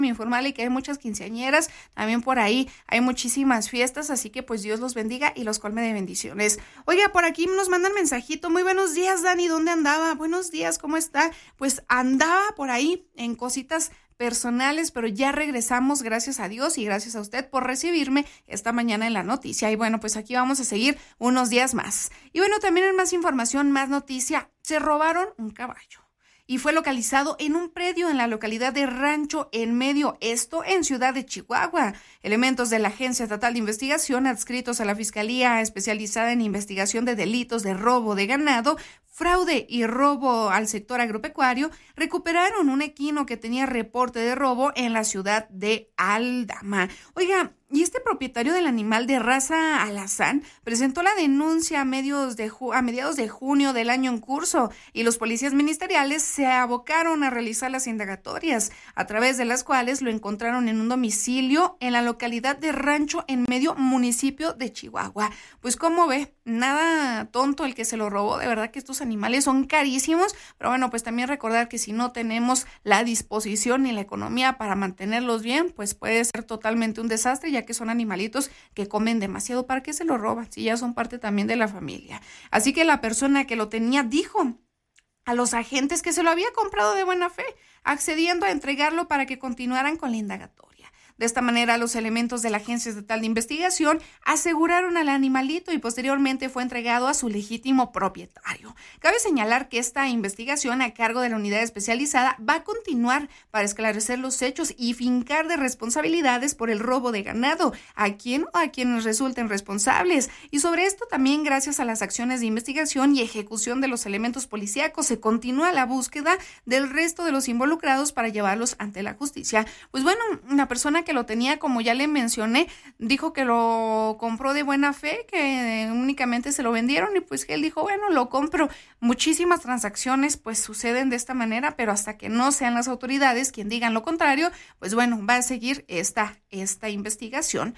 me informarle que hay muchas quinceañeras, también por ahí hay muchísimas fiestas, así que pues Dios los bendiga y los colme de bendiciones. Oiga, por aquí nos mandan mensajito, muy buenos días, Dani, ¿dónde andaba? Buenos días, ¿cómo está? Pues andaba por ahí en cositas personales, pero ya regresamos, gracias a Dios y gracias a usted por recibirme esta mañana en la noticia. Y bueno, pues aquí vamos a seguir unos días más. Y bueno, también en más información, más noticia, se robaron un caballo y fue localizado en un predio en la localidad de Rancho en Medio, esto en Ciudad de Chihuahua. Elementos de la Agencia Estatal de Investigación adscritos a la Fiscalía Especializada en Investigación de Delitos de Robo de Ganado, fraude y robo al sector agropecuario recuperaron un equino que tenía reporte de robo en la ciudad de Aldama. Oiga, y este propietario del animal de raza alazán presentó la denuncia a mediados de junio del año en curso y los policías ministeriales se abocaron a realizar las indagatorias, a través de las cuales lo encontraron en un domicilio en la localidad de Rancho en Medio, municipio de Chihuahua. Pues como ve, nada tonto el que se lo robó, de verdad que estos animales son carísimos, pero bueno, pues también recordar que si no tenemos la disposición ni la economía para mantenerlos bien, pues puede ser totalmente un desastre, ya que son animalitos que comen demasiado. ¿Para qué se lo roban? Si ya son parte también de la familia. Así que la persona que lo tenía dijo a los agentes que se lo había comprado de buena fe, accediendo a entregarlo para que continuaran con la indagatoria. De esta manera, los elementos de la Agencia Estatal de Investigación aseguraron al animalito y posteriormente fue entregado a su legítimo propietario. Cabe señalar que esta investigación a cargo de la unidad especializada va a continuar para esclarecer los hechos y fincar de responsabilidades por el robo de ganado a quienes resulten responsables. Y sobre esto también, gracias a las acciones de investigación y ejecución de los elementos policíacos, se continúa la búsqueda del resto de los involucrados para llevarlos ante la justicia. Pues bueno, una persona que lo tenía, como ya le mencioné, dijo que lo compró de buena fe, que únicamente se lo vendieron y pues que él dijo, bueno, lo compro. Muchísimas transacciones pues suceden de esta manera, pero hasta que no sean las autoridades quien digan lo contrario, pues bueno, va a seguir esta investigación.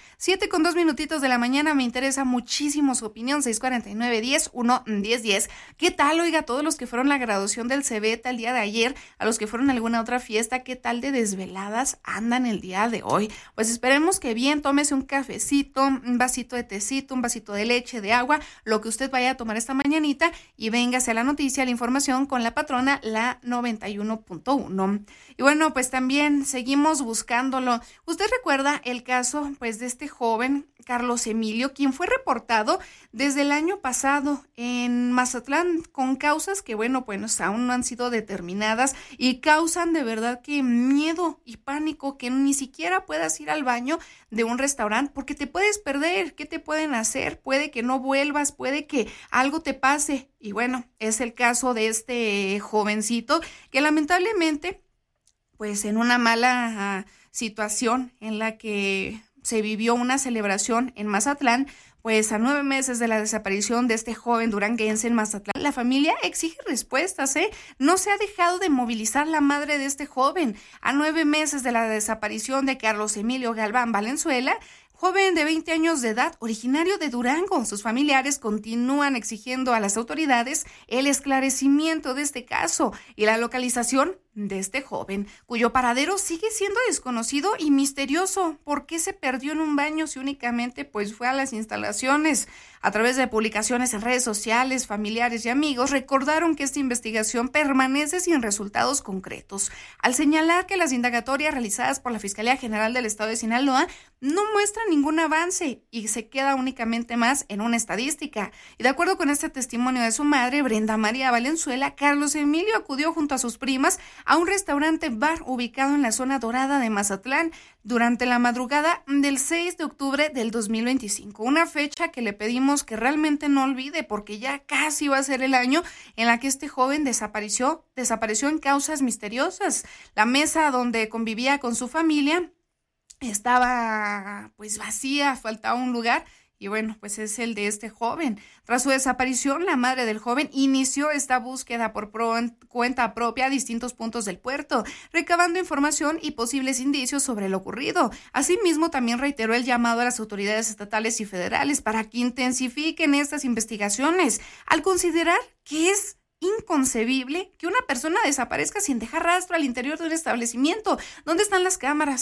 7:02 de la mañana, me interesa muchísimo su opinión, 649-10-1-10-10. ¿Qué tal, oiga, todos los que fueron a la graduación del Cebeta el día de ayer, a los que fueron a alguna otra fiesta, qué tal de desveladas andan el día de hoy? Pues esperemos que bien, tómese un cafecito, un vasito de tecito, un vasito de leche, de agua, lo que usted vaya a tomar esta mañanita y véngase a la noticia, la información con la patrona, la 91.1. Y bueno, pues también seguimos buscándolo. ¿Usted recuerda el caso pues de este joven Carlos Emilio, quien fue reportado desde el año pasado en Mazatlán con causas que, bueno, pues aún no han sido determinadas y causan de verdad que miedo y pánico, que ni siquiera puedas ir al baño de un restaurante porque te puedes perder? ¿Qué te pueden hacer? Puede que no vuelvas, puede que algo te pase. Y bueno, es el caso de este jovencito que lamentablemente, pues en una mala situación en la que se vivió una celebración en Mazatlán, pues a 9 meses de la desaparición de este joven duranguense en Mazatlán, la familia exige respuestas, No se ha dejado de movilizar la madre de este joven. A 9 meses de la desaparición de Carlos Emilio Galván Valenzuela, joven de 20 años de edad, originario de Durango, sus familiares continúan exigiendo a las autoridades el esclarecimiento de este caso y la localización de este joven, cuyo paradero sigue siendo desconocido y misterioso. ¿Por qué se perdió en un baño si únicamente pues fue a las instalaciones? A través de publicaciones en redes sociales, familiares y amigos recordaron que esta investigación permanece sin resultados concretos, al señalar que las indagatorias realizadas por la Fiscalía General del Estado de Sinaloa no muestran ningún avance y se queda únicamente más en una estadística. Y de acuerdo con este testimonio de su madre, Brenda María Valenzuela, Carlos Emilio acudió junto a sus primas a un restaurante bar ubicado en la zona dorada de Mazatlán durante la madrugada del 6 de octubre del 2025, una fecha que le pedimos que realmente no olvide porque ya casi va a ser el año en la que este joven desapareció en causas misteriosas. La mesa donde convivía con su familia estaba pues vacía, faltaba un lugar. Y bueno, pues es el de este joven. Tras su desaparición, la madre del joven inició esta búsqueda por cuenta propia a distintos puntos del puerto, recabando información y posibles indicios sobre lo ocurrido. Asimismo, también reiteró el llamado a las autoridades estatales y federales para que intensifiquen estas investigaciones, al considerar que es inconcebible que una persona desaparezca sin dejar rastro al interior de un establecimiento. ¿Dónde están las cámaras?